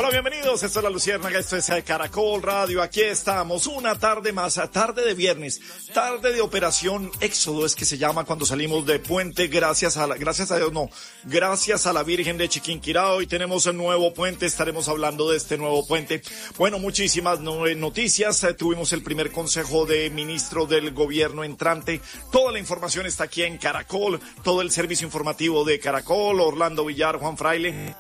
Hola, bienvenidos, esto es La Luciérnaga, esto es Caracol Radio, aquí estamos, una tarde más, tarde de viernes, tarde de Operación Éxodo, es que se llama cuando salimos de puente, gracias a la Virgen de Chiquinquirá. Hoy tenemos el nuevo puente, estaremos hablando de este nuevo puente. Bueno, muchísimas noticias, tuvimos el primer consejo de ministro del gobierno entrante, toda la información está aquí en Caracol, todo el servicio informativo de Caracol, Orlando Villar, Juan Fraile.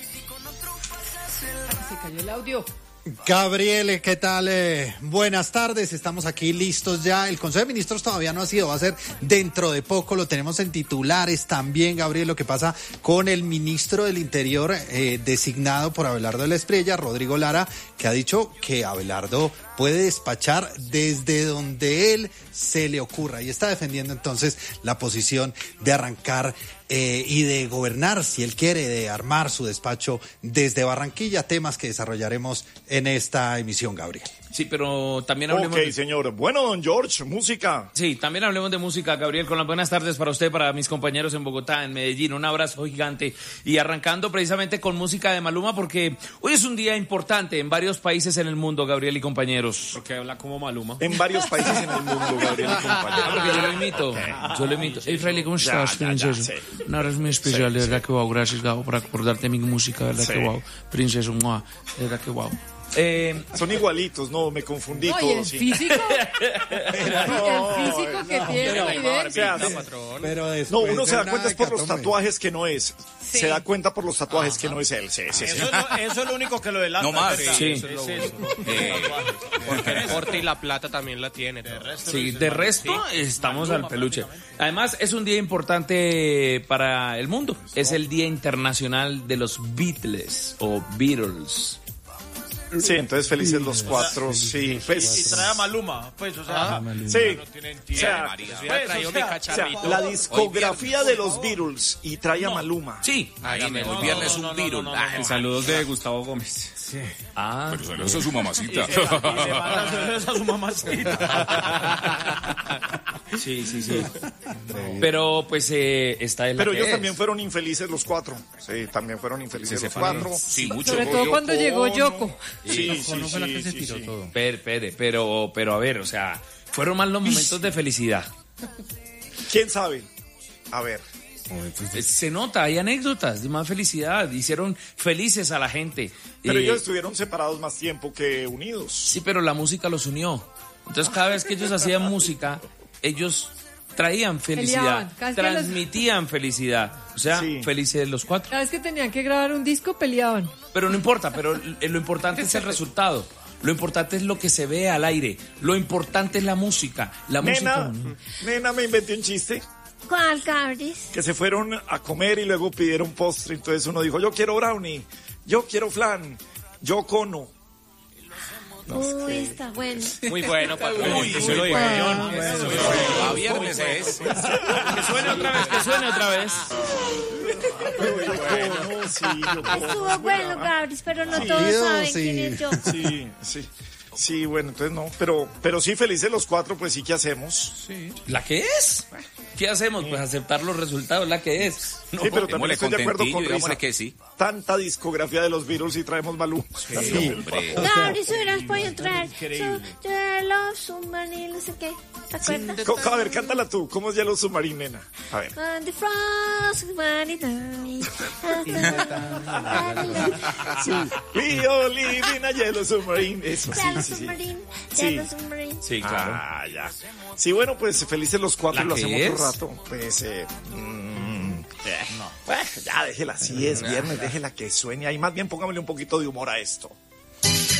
Se cayó el audio. Gabriel, ¿qué tal? Buenas tardes, estamos aquí listos ya. El Consejo de Ministros todavía no ha sido, va a ser dentro de poco, lo tenemos en titulares también, Gabriel, lo que pasa con el ministro del Interior designado por Abelardo de la Espriella, Rodrigo Lara, que ha dicho que Abelardo puede despachar desde donde él se le ocurra y está defendiendo entonces la posición de arrancar y de gobernar, si él quiere, de armar su despacho desde Barranquilla, temas que desarrollaremos en esta emisión, Gabriel. Sí, pero también hablemos de... señor. Bueno, don George, música. Sí, también hablemos de música, Gabriel, con las buenas tardes para usted, para mis compañeros en Bogotá, en Medellín. Un abrazo gigante. Y arrancando precisamente con música de Maluma, porque hoy es un día importante en varios países en el mundo, Gabriel y compañeros. Porque habla como Maluma. En varios países en el mundo, Gabriel y compañeros. Porque yo lo imito. Hey, Fraile, ¿cómo estás? Princesa. Un abrazo muy especial, de verdad que wow. Gracias, Gabo, por acordarte de mi música, de verdad que wow. Princesa, de verdad que wow. Son igualitos, no, me confundí no, todo. ¿Y el físico? El físico que tiene. Pero uno se da cuenta es por los tatuajes que no es. Sí. Se da cuenta por los tatuajes que no es él. Sí. Eso es lo único que lo delata. No más. Sí. Porque el corte y la plata también la tiene. De resto estamos al peluche. Además, es un día importante para el mundo. Es el Día Internacional de los Beatles o Beatles. Sí, entonces felices los cuatro, sí. Y trae a Maluma, pues, o sea, sí. La discografía pues, de los Beatles y trae a Maluma. Sí. Ahí el viernes un Beatle. Saludos de Gustavo Gómez. Sí. Pero saludos a su mamacita. Saludos a su mamacita. Sí. Pero pues está el. Pero ellos también fueron infelices los cuatro. Sí, también fueron infelices los cuatro. Sí, mucho. Sobre todo cuando llegó Yoko. Sí. Fue la que se tiró todo. Pero a ver, o sea, fueron más los momentos de felicidad. ¿Quién sabe? A ver. Se nota, hay anécdotas de más felicidad, hicieron felices a la gente. Pero ellos estuvieron separados más tiempo que unidos. Sí, pero la música los unió. Entonces cada vez que ellos hacían música, ellos traían felicidad, transmitían felicidad. O sea, felices los cuatro. Cada vez que tenían que grabar un disco, peleaban. Pero no importa, pero lo importante es el resultado. Lo importante es lo que se ve al aire. Lo importante es la música. Nena, me inventé un chiste. ¿Cuál, Cabris? Que se fueron a comer y luego pidieron postre. Entonces uno dijo, yo quiero brownie, yo quiero flan, yo cono. Está bueno. Muy bueno, patrón. Eso lo digo yo. A viernes es. Que suene otra vez. Estuvo bueno, Cabris, pero no todos saben quién es yo. Sí, bueno, entonces no, pero sí, felices los cuatro, pues sí, ¿qué hacemos? Sí. ¿La que es? ¿Qué hacemos? Pues aceptar los resultados, la que es. No, sí, pero también estoy de acuerdo con Risa. Que sí. Tanta discografía de los Beatles y traemos Maluma. Sí, hombre. Cabris, hubieras podido traer Yellow Submarine, no sé qué. ¿Te acuerdas? A ver, cántala tú. ¿Cómo es Yellow Submarine, nena? A ver. On the frost, We all live in a Yellow Submarine. Eso, Yellow Submarine. Sí, claro. Ya. Sí, bueno, pues felices los cuatro y lo hacemos otro rato. Pues, ya, déjela, así es viernes, déjela que sueñe. Ahí más bien póngamele un poquito de humor a esto.